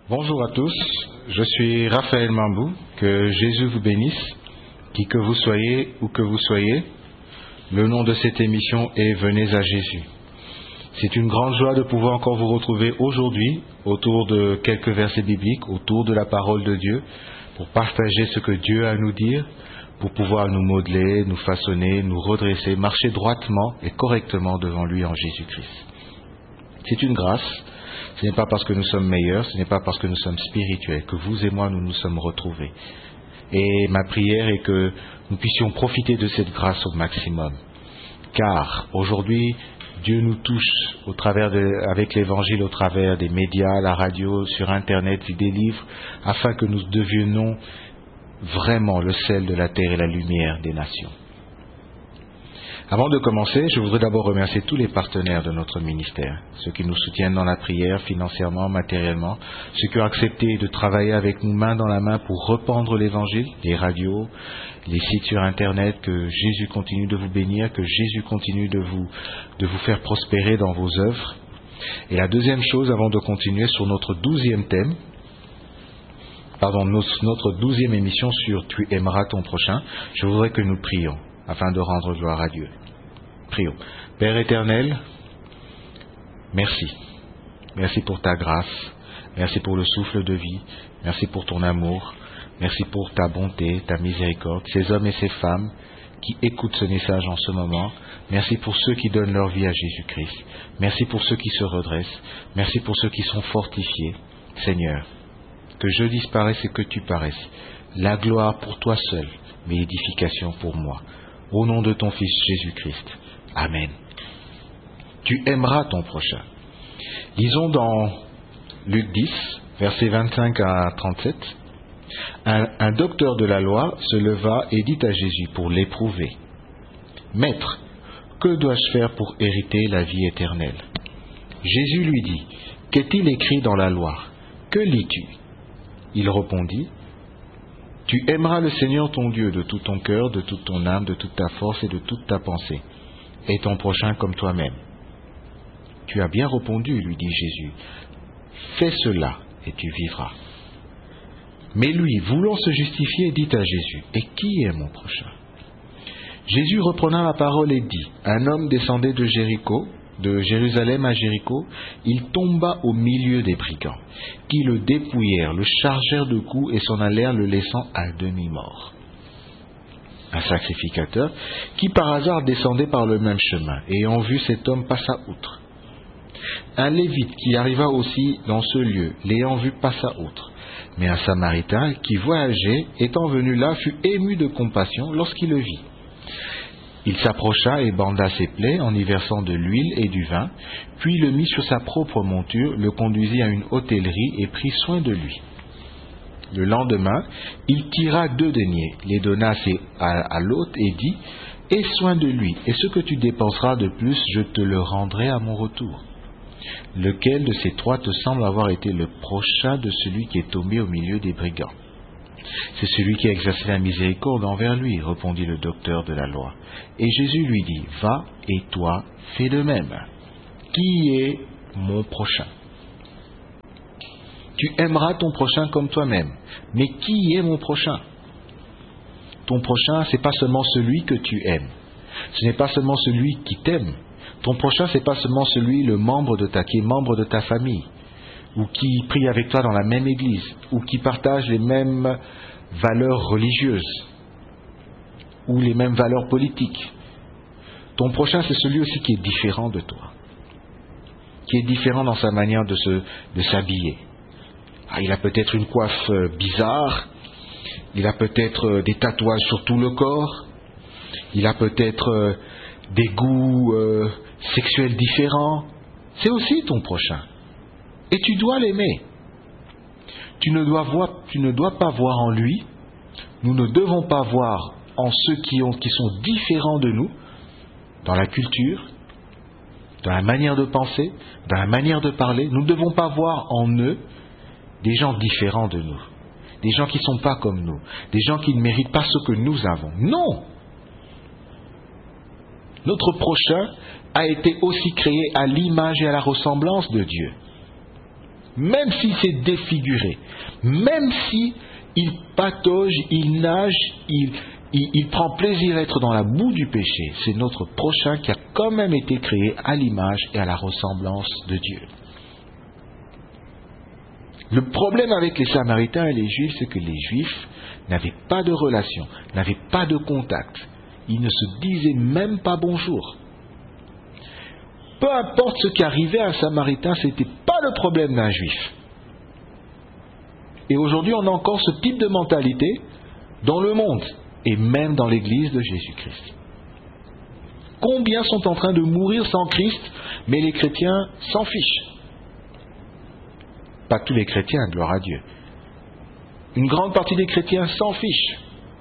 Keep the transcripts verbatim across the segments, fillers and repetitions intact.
Bonjour à tous, je suis Raphaël Mambou, que Jésus vous bénisse, qui que vous soyez ou que vous soyez. Le nom de cette émission est Venez à Jésus. C'est une grande joie de pouvoir encore vous retrouver aujourd'hui autour de quelques versets bibliques, autour de la parole de Dieu, pour partager ce que Dieu a à nous dire, pour pouvoir nous modeler, nous façonner, nous redresser, marcher droitement et correctement devant lui en Jésus-Christ. C'est une grâce. Ce n'est pas parce que nous sommes meilleurs, ce n'est pas parce que nous sommes spirituels que vous et moi nous nous sommes retrouvés. Et ma prière est que nous puissions profiter de cette grâce au maximum. Car aujourd'hui, Dieu nous touche au travers de, avec l'Évangile, au travers des médias, la radio, sur Internet, des livres, afin que nous devenions vraiment le sel de la terre et la lumière des nations. Avant de commencer, je voudrais d'abord remercier tous les partenaires de notre ministère, ceux qui nous soutiennent dans la prière, financièrement, matériellement, ceux qui ont accepté de travailler avec nous main dans la main pour répandre l'Évangile, les radios, les sites sur Internet, que Jésus continue de vous bénir, que Jésus continue de vous, de vous faire prospérer dans vos œuvres. Et la deuxième chose, avant de continuer sur notre douzième thème, pardon, notre douzième émission sur Tu aimeras ton prochain, je voudrais que nous prions afin de rendre gloire à Dieu. Prions. Père éternel, merci. Merci pour ta grâce. Merci pour le souffle de vie. Merci pour ton amour. Merci pour ta bonté, ta miséricorde. Ces hommes et ces femmes qui écoutent ce message en ce moment. Merci pour ceux qui donnent leur vie à Jésus-Christ. Merci pour ceux qui se redressent. Merci pour ceux qui sont fortifiés. Seigneur, que je disparaisse et que tu paraisses. La gloire pour toi seul, mais l'édification pour moi. Au nom de ton Fils Jésus-Christ. Amen. Tu aimeras ton prochain. Lisons dans Luc dix, versets vingt-cinq à trente-sept. Un, un docteur de la loi se leva et dit à Jésus pour l'éprouver. Maître, que dois-je faire pour hériter la vie éternelle? Jésus lui dit, qu'est-il écrit dans la loi? Que lis-tu? Il répondit, tu aimeras le Seigneur ton Dieu de tout ton cœur, de toute ton âme, de toute ta force et de toute ta pensée, et ton prochain comme toi-même. Tu as bien répondu, lui dit Jésus. Fais cela et tu vivras. Mais lui, voulant se justifier, dit à Jésus, et qui est mon prochain? Jésus reprenant la parole et dit, un homme descendait de Jéricho, de Jérusalem à Jéricho, il tomba au milieu des brigands, qui le dépouillèrent, le chargèrent de coups et s'en allèrent le laissant à demi-mort. Un sacrificateur, qui par hasard descendait par le même chemin, ayant vu cet homme passa outre. Un lévite qui arriva aussi dans ce lieu, l'ayant vu passa outre. Mais un samaritain qui voyageait, étant venu là, fut ému de compassion lorsqu'il le vit. Il s'approcha et banda ses plaies en y versant de l'huile et du vin, puis le mit sur sa propre monture, le conduisit à une hôtellerie et prit soin de lui. Le lendemain, il tira deux deniers, les donna à, à l'hôte et dit, « Aie soin de lui, et ce que tu dépenseras de plus, je te le rendrai à mon retour. » Lequel de ces trois te semble avoir été le prochain de celui qui est tombé au milieu des brigands? C'est celui qui a exercé la miséricorde envers lui, répondit le docteur de la loi. Et Jésus lui dit, va et toi, fais de même. Qui est mon prochain? Tu aimeras ton prochain comme toi-même. Mais qui est mon prochain? Ton prochain, ce n'est pas seulement celui que tu aimes. Ce n'est pas seulement celui qui t'aime. Ton prochain, ce n'est pas seulement celui, le membre de ta, qui est membre de ta famille, ou qui prie avec toi dans la même église, ou qui partage les mêmes valeurs religieuses, ou les mêmes valeurs politiques. Ton prochain, c'est celui aussi qui est différent de toi, qui est différent dans sa manière de, se, de s'habiller. Ah, il a peut-être une coiffe bizarre, il a peut-être des tatouages sur tout le corps, il a peut-être des goûts euh, sexuels différents. C'est aussi ton prochain. Et tu dois l'aimer. Tu ne dois voir, tu ne dois pas voir en lui, nous ne devons pas voir en ceux qui, ont, qui sont différents de nous, dans la culture, dans la manière de penser, dans la manière de parler. Nous ne devons pas voir en eux des gens différents de nous, des gens qui ne sont pas comme nous, des gens qui ne méritent pas ce que nous avons. Non! Notre prochain a été aussi créé à l'image et à la ressemblance de Dieu. même si c'est défiguré, même si il patauge, il nage, il, il, il prend plaisir à être dans la boue du péché, c'est notre prochain qui a quand même été créé à l'image et à la ressemblance de Dieu. Le problème avec les Samaritains et les Juifs, c'est que les Juifs n'avaient pas de relation, n'avaient pas de contact. Ils ne se disaient même pas bonjour. Peu importe ce qui arrivait à un Samaritain, ce n'était pas le problème d'un Juif. Et aujourd'hui, on a encore ce type de mentalité dans le monde, et même dans l'Église de Jésus-Christ. Combien sont en train de mourir sans Christ, mais les chrétiens s'en fichent? Pas tous les chrétiens, gloire à Dieu. Une grande partie des chrétiens s'en fichent.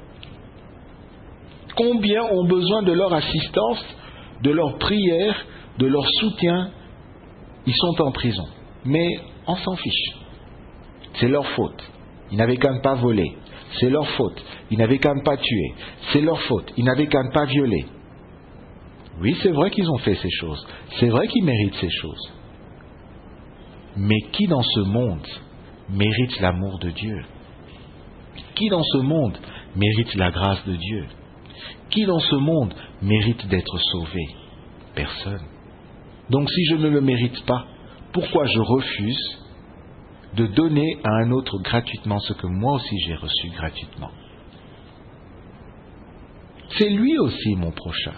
Combien ont besoin de leur assistance, de leur prière, de leur soutien? Ils sont en prison. Mais on s'en fiche. C'est leur faute. Ils n'avaient qu'à ne pas voler. C'est leur faute. Ils n'avaient qu'à ne pas tuer. C'est leur faute. Ils n'avaient qu'à ne pas violer. Oui, c'est vrai qu'ils ont fait ces choses. C'est vrai qu'ils méritent ces choses. Mais qui dans ce monde mérite l'amour de Dieu? Qui dans ce monde mérite la grâce de Dieu? Qui dans ce monde mérite d'être sauvé? Personne. Donc si je ne le mérite pas, pourquoi je refuse de donner à un autre gratuitement ce que moi aussi j'ai reçu gratuitement? C'est lui aussi mon prochain.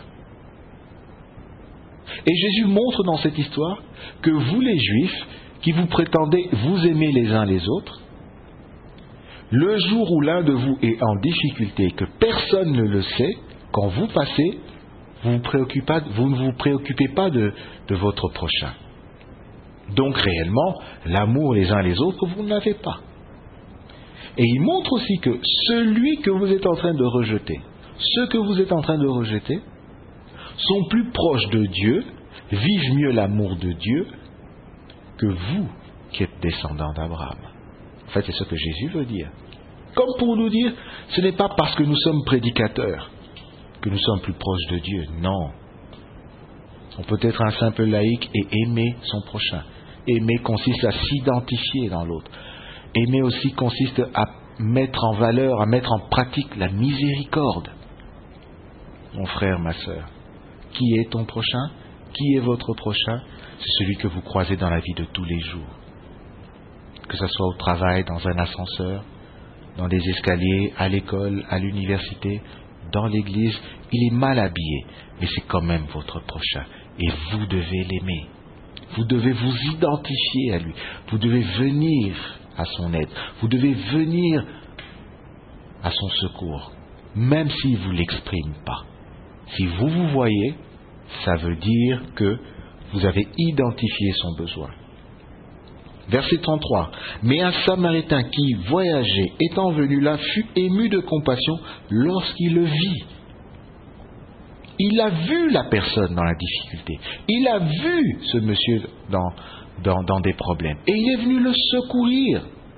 Et Jésus montre dans cette histoire que vous les Juifs, qui vous prétendez vous aimer les uns les autres, le jour où l'un de vous est en difficulté et que personne ne le sait, quand vous passez, vous, vous, préoccupez, vous ne vous préoccupez pas de, de votre prochain. Donc réellement, l'amour les uns les autres, vous ne l'avez pas. Et il montre aussi que celui que vous êtes en train de rejeter, ceux que vous êtes en train de rejeter, sont plus proches de Dieu, vivent mieux l'amour de Dieu, que vous qui êtes descendants d'Abraham. En fait, c'est ce que Jésus veut dire. Comme pour nous dire, ce n'est pas parce que nous sommes prédicateurs que nous sommes plus proches de Dieu. Non. On peut être un simple laïc et aimer son prochain. Aimer consiste à s'identifier dans l'autre. Aimer aussi consiste à mettre en valeur, à mettre en pratique la miséricorde. Mon frère, ma sœur, qui est ton prochain? Qui est votre prochain? C'est celui que vous croisez dans la vie de tous les jours. Que ce soit au travail, dans un ascenseur, dans des escaliers, à l'école, à l'université, dans l'église, il est mal habillé, mais c'est quand même votre prochain. Et vous devez l'aimer. Vous devez vous identifier à lui. Vous devez venir à son aide. Vous devez venir à son secours, même s'il ne vous l'exprime pas. Si vous vous voyez, ça veut dire que vous avez identifié son besoin. Verset trente-trois. Mais un Samaritain qui voyageait, étant venu là, fut ému de compassion lorsqu'il le vit. Il a vu la personne dans la difficulté. Il a vu ce monsieur dans, dans, dans des problèmes. Et il est venu le secourir.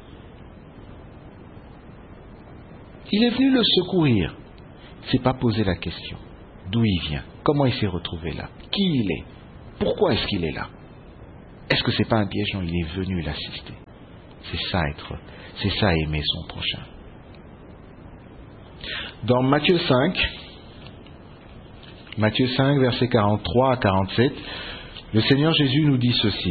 Il est venu le secourir. Il ne s'est pas posé la question. D'où il vient? Comment il s'est retrouvé là? Qui il est? Pourquoi est-ce qu'il est là? Est-ce que ce n'est pas un piège? Non, il est venu l'assister. C'est ça être, c'est ça aimer son prochain. Dans Matthieu cinq, Matthieu cinq, versets quarante-trois à quarante-sept, le Seigneur Jésus nous dit ceci.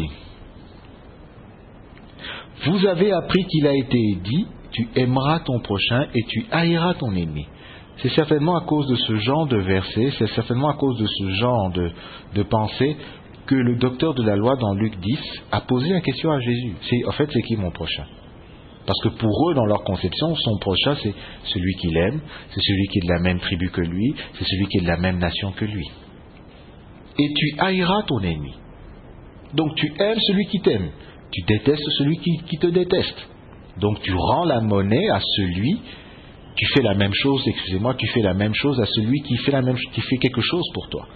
Vous avez appris qu'il a été dit, tu aimeras ton prochain et tu haïras ton ennemi. C'est certainement à cause de ce genre de verset, c'est certainement à cause de ce genre de, de pensée que le docteur de la loi dans Luc dix a posé la question à Jésus. C'est, en fait, c'est qui mon prochain? Parce que pour eux, dans leur conception, son prochain, c'est celui qu'il aime, c'est celui qui est de la même tribu que lui, c'est celui qui est de la même nation que lui. Et tu haïras ton ennemi. Donc tu aimes celui qui t'aime, tu détestes celui qui, qui te déteste. Donc tu rends la monnaie à celui, tu fais la même chose, excusez-moi, tu fais la même chose à celui qui fait la même, qui fait quelque chose pour toi.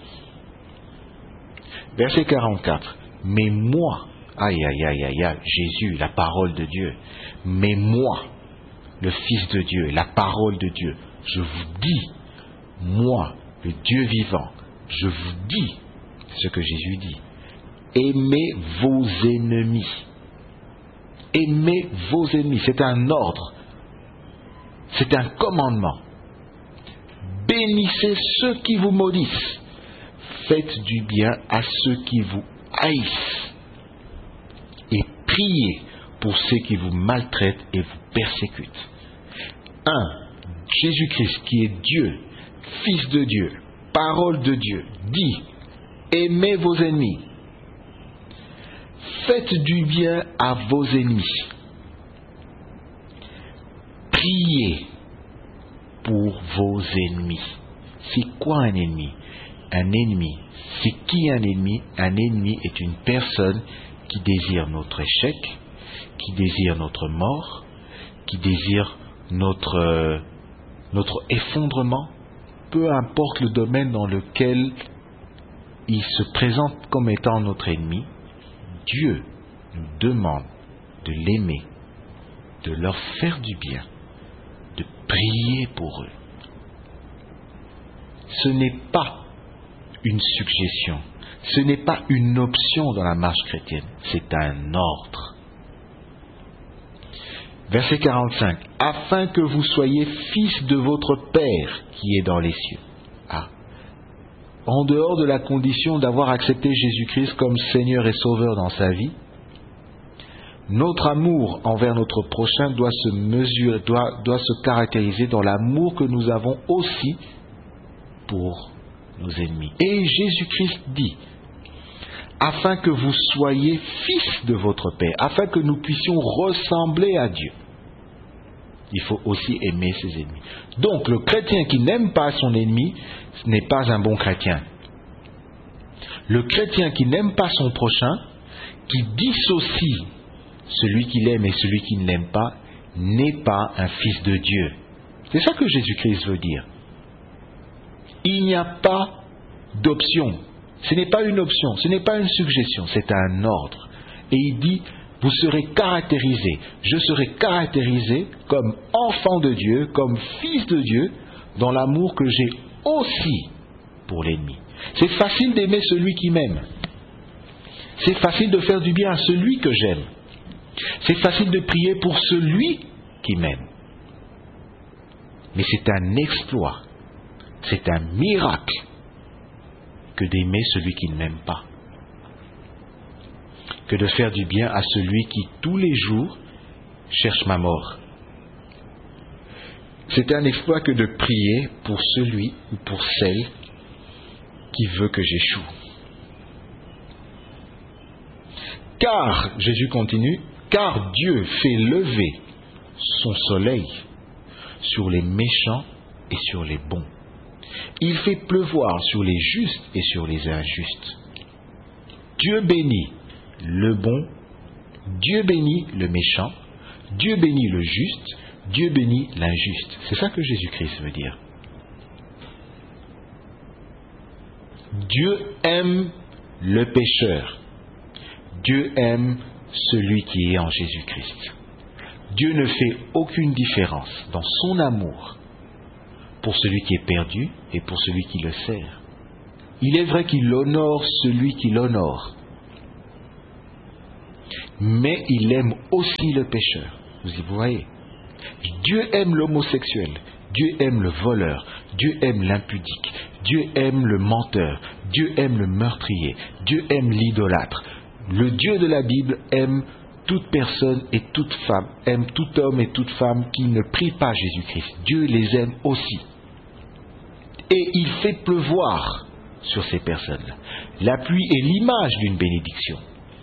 Verset quarante-quatre. Mais moi, aïe aïe aïe aïe aïe, Jésus, la parole de Dieu, mais moi, le Fils de Dieu, la parole de Dieu, je vous dis, moi, le Dieu vivant, je vous dis ce que Jésus dit. Aimez vos ennemis. Aimez vos ennemis. C'est un ordre. C'est un commandement. Bénissez ceux qui vous maudissent. Faites du bien à ceux qui vous haïssent. Et priez pour ceux qui vous maltraitent et vous persécutent. un. Jésus-Christ, qui est Dieu, Fils de Dieu, parole de Dieu, dit, aimez vos ennemis. Faites du bien à vos ennemis. Priez pour vos ennemis. C'est quoi un ennemi? Un ennemi, c'est qui un ennemi? Un ennemi est une personne qui désire notre échec, qui désire notre mort, qui désire notre, euh, notre effondrement, peu importe le domaine dans lequel il se présente comme étant notre ennemi. Dieu nous demande de l'aimer, de leur faire du bien, de prier pour eux. Ce n'est pas une suggestion, ce n'est pas une option dans la marche chrétienne, c'est un ordre. Verset quarante-cinq. Afin que vous soyez fils de votre Père qui est dans les cieux. Ah. En dehors de la condition d'avoir accepté Jésus-Christ comme Seigneur et Sauveur dans sa vie, notre amour envers notre prochain doit se mesurer, doit, doit se caractériser dans l'amour que nous avons aussi pour nos ennemis. Et Jésus-Christ dit, afin que vous soyez fils de votre Père, afin que nous puissions ressembler à Dieu, il faut aussi aimer ses ennemis. Donc, le chrétien qui n'aime pas son ennemi, ce n'est pas un bon chrétien. Le chrétien qui n'aime pas son prochain, qui dissocie celui qu'il aime et celui qui ne l'aime pas, n'est pas un fils de Dieu. C'est ça que Jésus-Christ veut dire. Il n'y a pas d'option. Ce n'est pas une option, ce n'est pas une suggestion, c'est un ordre. Et il dit, vous serez caractérisés, je serai caractérisé comme enfant de Dieu, comme fils de Dieu, dans l'amour que j'ai aussi pour l'ennemi. C'est facile d'aimer celui qui m'aime. C'est facile de faire du bien à celui que j'aime. C'est facile de prier pour celui qui m'aime. Mais c'est un exploit, c'est un miracle que d'aimer celui qui ne m'aime pas, que de faire du bien à celui qui, tous les jours, cherche ma mort. C'est un exploit que de prier pour celui ou pour celle qui veut que j'échoue. Car, Jésus continue, car Dieu fait lever son soleil sur les méchants et sur les bons. Il fait pleuvoir sur les justes et sur les injustes. Dieu bénit le bon, Dieu bénit le méchant, Dieu bénit le juste, Dieu bénit l'injuste. C'est ça que Jésus-Christ veut dire. Dieu aime le pécheur. Dieu aime celui qui est en Jésus-Christ. Dieu ne fait aucune différence dans son amour pour celui qui est perdu et pour celui qui le sert. Il est vrai qu'il honore celui qui l'honore, mais il aime aussi le pécheur. Vous y voyez. Dieu aime l'homosexuel, Dieu aime le voleur, Dieu aime l'impudique, Dieu aime le menteur, Dieu aime le meurtrier, Dieu aime l'idolâtre. Le Dieu de la Bible aime toute personne et toute femme, aime tout homme et toute femme qui ne prie pas Jésus-Christ. Dieu les aime aussi. Et il fait pleuvoir sur ces personnes-là. La pluie est l'image d'une bénédiction.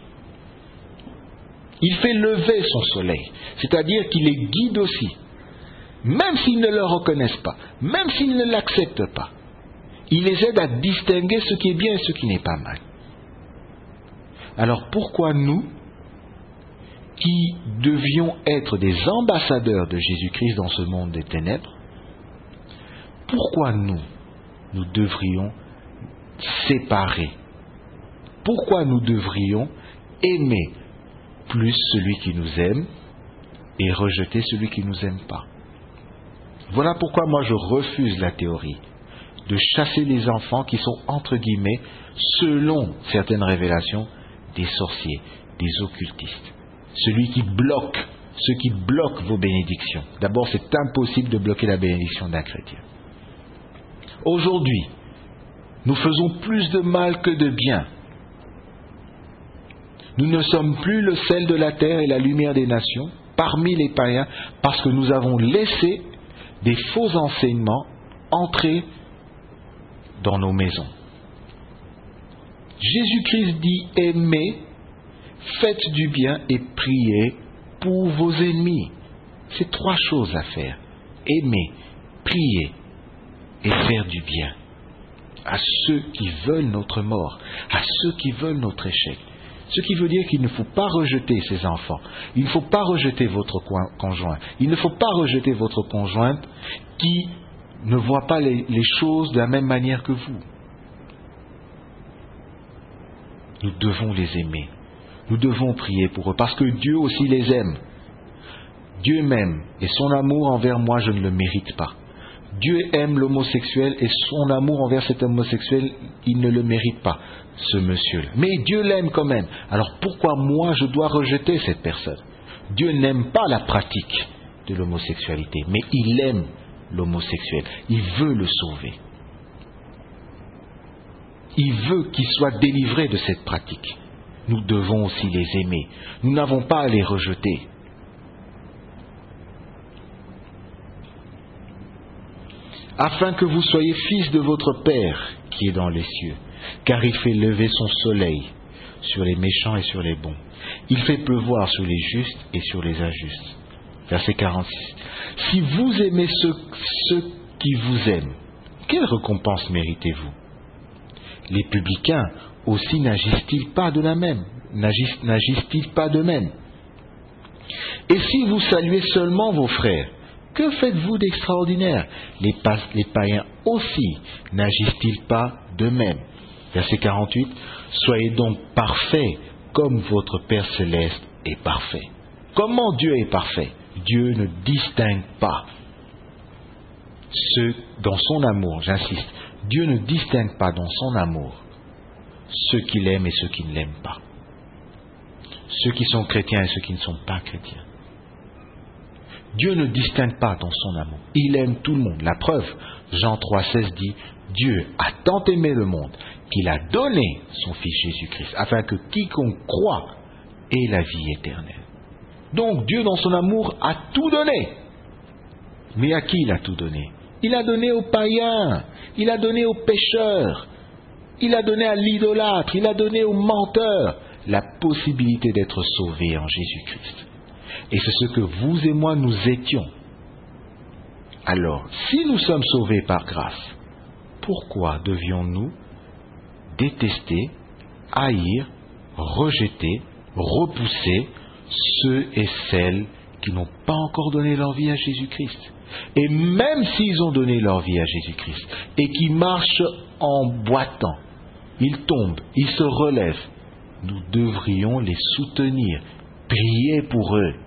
Il fait lever son soleil, c'est-à-dire qu'il les guide aussi, même s'ils ne le reconnaissent pas, même s'ils ne l'acceptent pas. Il les aide à distinguer ce qui est bien et ce qui n'est pas mal. Alors pourquoi nous, qui devions être des ambassadeurs de Jésus-Christ dans ce monde des ténèbres, pourquoi nous, nous devrions séparer? Pourquoi nous devrions aimer plus celui qui nous aime et rejeter celui qui ne nous aime pas? Voilà pourquoi moi je refuse la théorie de chasser les enfants qui sont, entre guillemets, selon certaines révélations, des sorciers, des occultistes. celui qui bloque, ceux qui bloquent vos bénédictions. D'abord, c'est impossible de bloquer la bénédiction d'un chrétien. Aujourd'hui, nous faisons plus de mal que de bien. Nous ne sommes plus le sel de la terre et la lumière des nations parmi les païens parce que nous avons laissé des faux enseignements entrer dans nos maisons. Jésus-Christ dit aimez, faites du bien et priez pour vos ennemis. C'est trois choses à faire. Aimer, prier et faire du bien à ceux qui veulent notre mort, à ceux qui veulent notre échec. Ce qui veut dire qu'il ne faut pas rejeter ses enfants. Il ne faut pas rejeter votre conjoint. Il ne faut pas rejeter votre conjointe qui ne voit pas les, les choses de la même manière que vous. Nous devons les aimer. Nous devons prier pour eux parce que Dieu aussi les aime. Dieu m'aime et son amour envers moi, je ne le mérite pas. Dieu aime l'homosexuel et son amour envers cet homosexuel, il ne le mérite pas, ce monsieur-là. Mais Dieu l'aime quand même. Alors pourquoi moi je dois rejeter cette personne? Dieu n'aime pas la pratique de l'homosexualité, mais il aime l'homosexuel. Il veut le sauver. Il veut qu'il soit délivré de cette pratique. Nous devons aussi les aimer. Nous n'avons pas à les rejeter. Afin que vous soyez fils de votre Père qui est dans les cieux, car il fait lever son soleil sur les méchants et sur les bons. Il fait pleuvoir sur les justes et sur les injustes. Verset quarante-six. Si vous aimez ceux, ceux qui vous aiment, quelle récompense méritez-vous? Les publicains aussi n'agissent-ils pas de la même? N'agissent, n'agissent-ils pas de même? Et si vous saluez seulement vos frères, que faites-vous d'extraordinaire? Les, pa- les païens aussi n'agissent-ils pas de même? Verset quarante-huit. Soyez donc parfaits comme votre Père céleste est parfait. Comment Dieu est parfait? Dieu ne distingue pas ceux dans son amour, j'insiste, Dieu ne distingue pas dans son amour ceux qu'il aime et ceux qui ne l'aiment pas. Ceux qui sont chrétiens et ceux qui ne sont pas chrétiens. Dieu ne distingue pas dans son amour. Il aime tout le monde. La preuve, Jean trois seize dit, Dieu a tant aimé le monde qu'il a donné son Fils Jésus-Christ, afin que quiconque croit ait la vie éternelle. Donc Dieu dans son amour a tout donné. Mais à qui il a tout donné? Il a donné aux païens, il a donné aux pécheurs, il a donné à l'idolâtre, il a donné aux menteurs la possibilité d'être sauvés en Jésus-Christ. Et c'est ce que vous et moi nous étions. Alors, si nous sommes sauvés par grâce, pourquoi devions-nous détester, haïr, rejeter, repousser ceux et celles qui n'ont pas encore donné leur vie à Jésus-Christ? Et même s'ils ont donné leur vie à Jésus-Christ et qui marchent en boitant, ils tombent, ils se relèvent, nous devrions les soutenir, prier pour eux.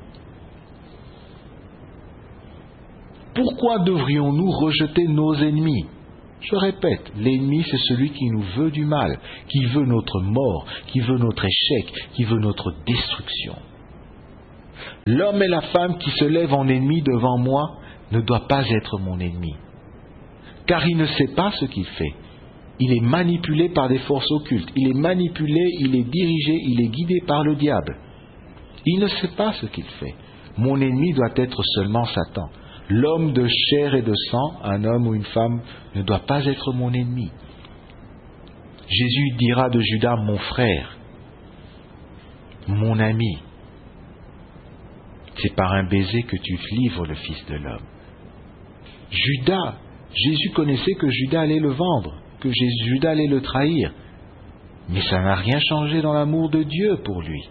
Pourquoi devrions-nous rejeter nos ennemis? Je répète, l'ennemi c'est celui qui nous veut du mal, qui veut notre mort, qui veut notre échec, qui veut notre destruction. L'homme et la femme qui se lèvent en ennemi devant moi ne doit pas être mon ennemi, car il ne sait pas ce qu'il fait. Il est manipulé par des forces occultes, il est manipulé, il est dirigé, il est guidé par le diable. Il ne sait pas ce qu'il fait. Mon ennemi doit être seulement Satan. L'homme de chair et de sang, un homme ou une femme, ne doit pas être mon ennemi. Jésus dira de Judas, mon frère, mon ami. C'est par un baiser que tu livres le Fils de l'homme. Judas, Jésus connaissait que Judas allait le vendre, que Judas allait le trahir. Mais ça n'a rien changé dans l'amour de Dieu pour lui.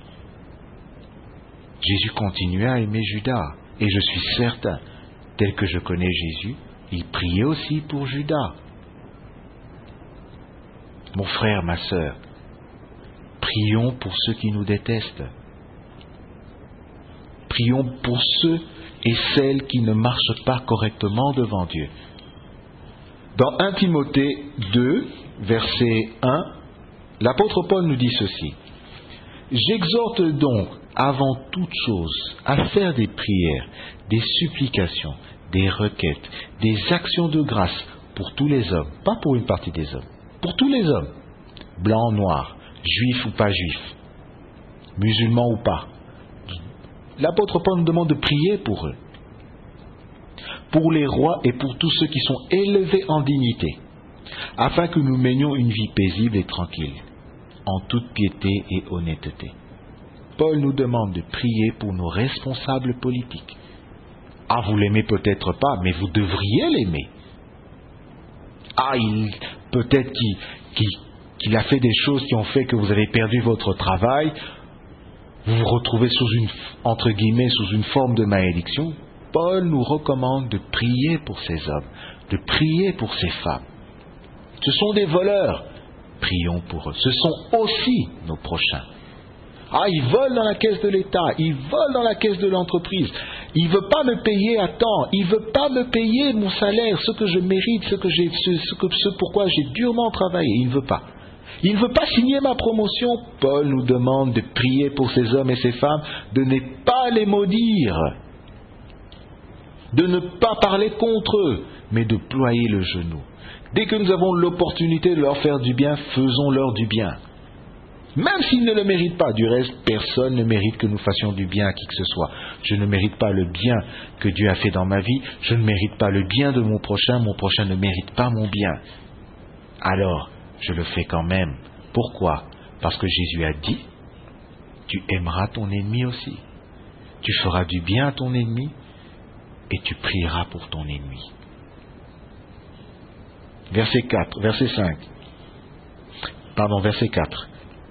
Jésus continuait à aimer Judas, et je suis certain, tel que je connais Jésus, il priait aussi pour Judas. Mon frère, ma sœur, prions pour ceux qui nous détestent. Prions pour ceux et celles qui ne marchent pas correctement devant Dieu. Dans premier Timothée deux, verset un, l'apôtre Paul nous dit ceci. J'exhorte donc avant toute chose à faire des prières, des supplications, des requêtes, des actions de grâce pour tous les hommes, pas pour une partie des hommes, pour tous les hommes, blancs, noirs, juifs ou pas juifs, musulmans ou pas. L'apôtre Paul nous demande de prier pour eux, pour les rois et pour tous ceux qui sont élevés en dignité, afin que nous menions une vie paisible et tranquille, en toute piété et honnêteté. Paul nous demande de prier pour nos responsables politiques. Ah, vous l'aimez peut-être pas, mais vous devriez l'aimer. Ah, il, peut-être qu'il, qu'il, qu'il a fait des choses qui ont fait que vous avez perdu votre travail, vous vous retrouvez sous une, entre guillemets, sous une forme de malédiction. Paul nous recommande de prier pour ces hommes, de prier pour ces femmes. Ce sont des voleurs, prions pour eux. Ce sont aussi nos prochains. Ah, ils volent dans la caisse de l'État, ils volent dans la caisse de l'entreprise. Il ne veut pas me payer à temps, il ne veut pas me payer mon salaire, ce que je mérite, ce, que j'ai, ce, ce, que, ce pourquoi j'ai durement travaillé. Il ne veut pas. Il ne veut pas signer ma promotion. Paul nous demande de prier pour ces hommes et ces femmes, de ne pas les maudire, de ne pas parler contre eux, mais de ployer le genou. Dès que nous avons l'opportunité de leur faire du bien, faisons-leur du bien. Même s'ils ne le méritent pas. Du reste, personne ne mérite que nous fassions du bien à qui que ce soit. Je ne mérite pas le bien que Dieu a fait dans ma vie. Je ne mérite pas le bien de mon prochain. Mon prochain ne mérite pas mon bien. Alors, je le fais quand même. Pourquoi? Parce que Jésus a dit, tu aimeras ton ennemi aussi. Tu feras du bien à ton ennemi et tu prieras pour ton ennemi. Verset quatre, verset cinq. Pardon, verset quatre.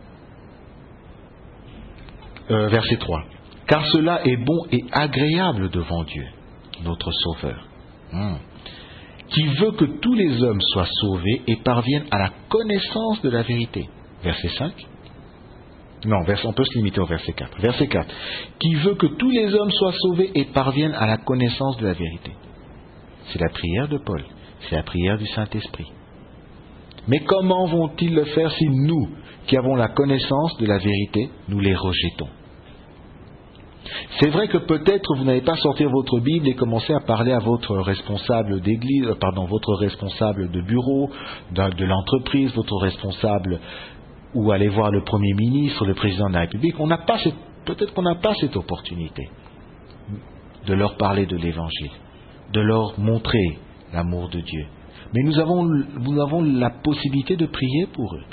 Euh, verset trois. Car cela est bon et agréable devant Dieu, notre Sauveur, hmm. qui veut que tous les hommes soient sauvés et parviennent à la connaissance de la vérité. Verset cinq. Non, on peut se limiter au verset quatre. Verset quatre. Qui veut que tous les hommes soient sauvés et parviennent à la connaissance de la vérité. C'est la prière de Paul. C'est la prière du Saint-Esprit. Mais comment vont-ils le faire si nous, qui avons la connaissance de la vérité, nous les rejetons? C'est vrai que peut-être vous n'allez pas sortir votre Bible et commencer à parler à votre responsable d'église, pardon, votre responsable de bureau, de, de l'entreprise, votre responsable, ou aller voir le Premier ministre, le Président de la République. On n'a pas cette, peut-être qu'on n'a pas cette opportunité de leur parler de l'Évangile, de leur montrer l'amour de Dieu. Mais nous avons, nous avons la possibilité de prier pour eux.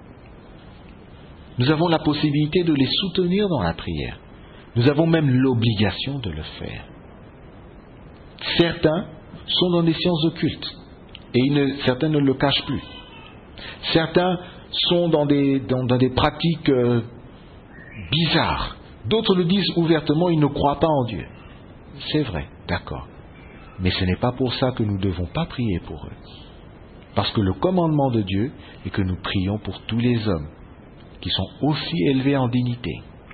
Nous avons la possibilité de les soutenir dans la prière. Nous avons même l'obligation de le faire. Certains sont dans des sciences occultes et ils ne, certains ne le cachent plus. Certains sont dans des, dans, dans des pratiques euh, bizarres. D'autres le disent ouvertement, ils ne croient pas en Dieu. C'est vrai, d'accord. Mais ce n'est pas pour ça que nous ne devons pas prier pour eux. Parce que le commandement de Dieu est que nous prions pour tous les hommes qui sont aussi élevés en dignité.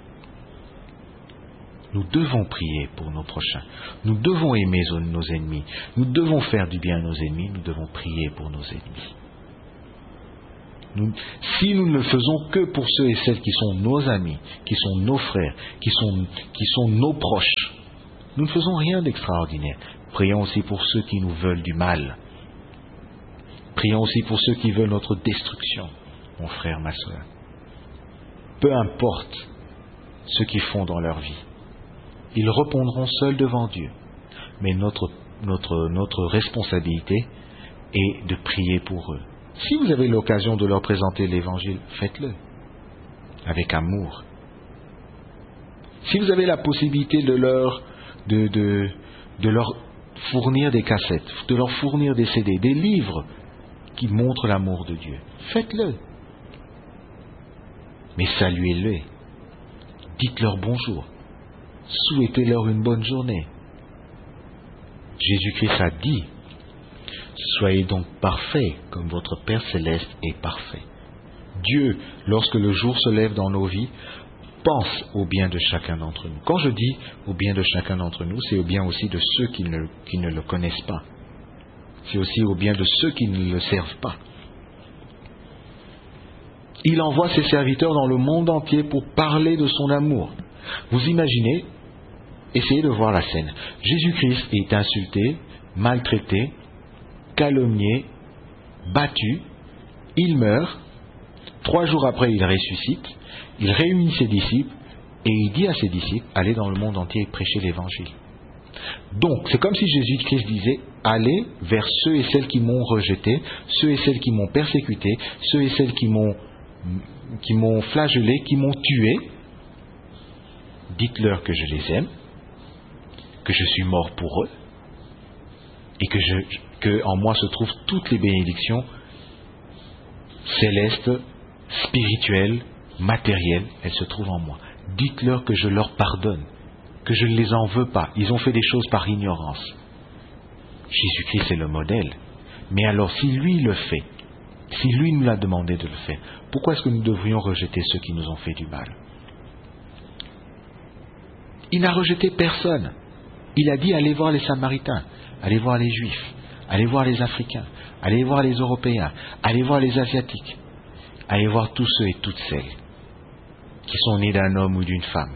Nous devons prier pour nos prochains. Nous devons aimer nos ennemis. Nous devons faire du bien à nos ennemis. Nous devons prier pour nos ennemis. Nous, si nous ne le faisons que pour ceux et celles qui sont nos amis, qui sont nos frères, qui sont, qui sont nos proches, nous ne faisons rien d'extraordinaire. Prions aussi pour ceux qui nous veulent du mal. Prions aussi pour ceux qui veulent notre destruction, mon frère, ma soeur. Peu importe ce qu'ils font dans leur vie, ils répondront seuls devant Dieu. Mais notre, notre, notre responsabilité est de prier pour eux. Si vous avez l'occasion de leur présenter l'Évangile, faites-le avec amour. Si vous avez la possibilité de leur, de, de, de leur fournir des cassettes, de leur fournir des C D, des livres qui montrent l'amour de Dieu, faites-le. Mais saluez-les, dites-leur bonjour, souhaitez-leur une bonne journée. Jésus-Christ a dit, soyez donc parfaits comme votre Père Céleste est parfait. Dieu, lorsque le jour se lève dans nos vies, pense au bien de chacun d'entre nous. Quand je dis au bien de chacun d'entre nous, c'est au bien aussi de ceux qui ne, qui ne le connaissent pas. C'est aussi au bien de ceux qui ne le servent pas. Il envoie ses serviteurs dans le monde entier pour parler de son amour. Vous imaginez, essayez de voir la scène. Jésus-Christ est insulté, maltraité, calomnié, battu, il meurt, trois jours après il ressuscite, il réunit ses disciples et il dit à ses disciples, allez dans le monde entier et prêchez l'évangile. Donc, c'est comme si Jésus-Christ disait, allez vers ceux et celles qui m'ont rejeté, ceux et celles qui m'ont persécuté, ceux et celles qui m'ont, qui m'ont flagellé, qui m'ont tué. Dites-leur que je les aime, que je suis mort pour eux, et que, je, que en moi se trouvent toutes les bénédictions célestes, spirituelles, matérielles, elles se trouvent en moi. Dites-leur que je leur pardonne, que je ne les en veux pas. Ils ont fait des choses par ignorance. Jésus-Christ est le modèle. Mais alors, si lui le fait, si lui nous l'a demandé de le faire, pourquoi est-ce que nous devrions rejeter ceux qui nous ont fait du mal? Il n'a rejeté personne. Il a dit, allez voir les Samaritains, allez voir les Juifs, allez voir les Africains, allez voir les Européens, allez voir les Asiatiques, allez voir tous ceux et toutes celles qui sont nés d'un homme ou d'une femme.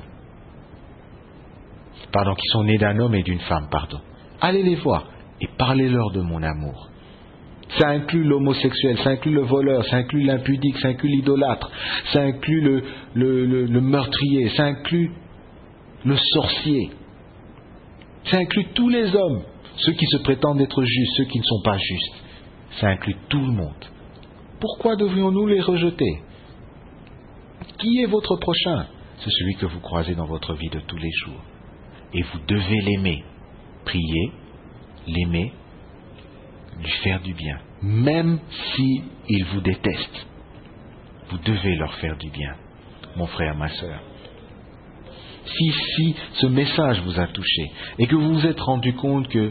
Pardon, qui sont nés d'un homme et d'une femme, pardon. Allez les voir et parlez-leur de mon amour. Ça inclut l'homosexuel, ça inclut le voleur, ça inclut l'impudique, ça inclut l'idolâtre, ça inclut le, le, le, le meurtrier, ça inclut le sorcier. Ça inclut tous les hommes, ceux qui se prétendent être justes, ceux qui ne sont pas justes. Ça inclut tout le monde. Pourquoi devrions-nous les rejeter? Qui est votre prochain? C'est celui que vous croisez dans votre vie de tous les jours. Et vous devez l'aimer. Prier, l'aimer, lui faire du bien. Même s'il vous déteste, vous devez leur faire du bien, mon frère, ma sœur. Si, si ce message vous a touché et que vous vous êtes rendu compte que,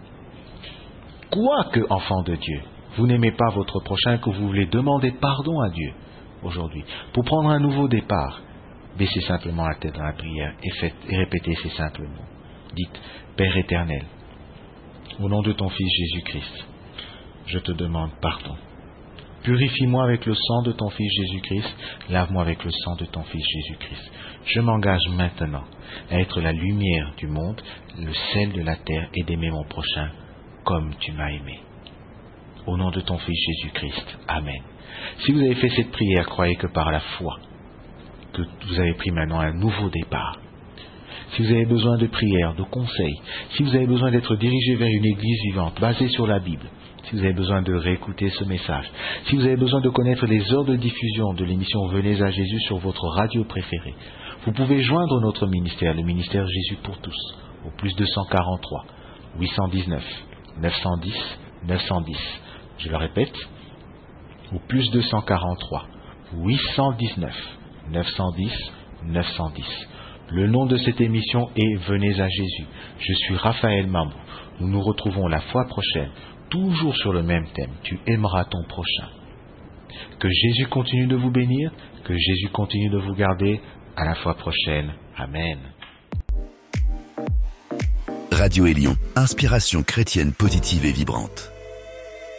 quoique enfant de Dieu, vous n'aimez pas votre prochain, que vous voulez demander pardon à Dieu aujourd'hui, pour prendre un nouveau départ, baissez simplement la tête dans la prière et, faites, et répétez ces simples mots. Dites, Père éternel, au nom de ton Fils Jésus-Christ, je te demande pardon. Purifie-moi avec le sang de ton Fils Jésus-Christ, lave-moi avec le sang de ton Fils Jésus-Christ. Je m'engage maintenant à être la lumière du monde, le sel de la terre et d'aimer mon prochain comme tu m'as aimé. Au nom de ton Fils Jésus-Christ. Amen. Si vous avez fait cette prière, croyez que par la foi, que vous avez pris maintenant un nouveau départ. Si vous avez besoin de prières, de conseils, si vous avez besoin d'être dirigé vers une église vivante, basée sur la Bible, si vous avez besoin de réécouter ce message, si vous avez besoin de connaître les heures de diffusion de l'émission Venez à Jésus sur votre radio préférée, vous pouvez joindre notre ministère, le ministère Jésus pour tous, au plus deux cent quarante-trois, huit cent dix-neuf, neuf cent dix, neuf cent dix. Je le répète, au plus deux cent quarante-trois, huit cent dix-neuf, neuf cent dix, neuf cent dix. Le nom de cette émission est Venez à Jésus. Je suis Raphaël Mambou. Nous nous retrouvons la fois prochaine, toujours sur le même thème. Tu aimeras ton prochain. Que Jésus continue de vous bénir, que Jésus continue de vous garder. À la fois prochaine. Amen. Radio Élion, inspiration chrétienne positive et vibrante.